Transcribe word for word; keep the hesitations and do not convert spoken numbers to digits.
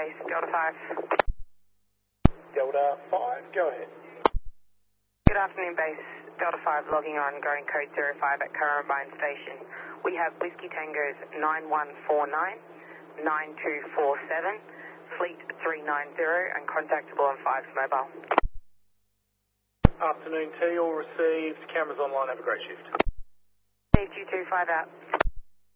base, Delta five. Delta five, go ahead. Good afternoon, base. Delta five logging on, going code zero five at Currambine Station. We have Whiskey Tangos nine one four nine, nine two four seven, Fleet three nine zero, and contactable on five's mobile. Afternoon, T, all received. Cameras online, have a great shift. Received, you two, five out.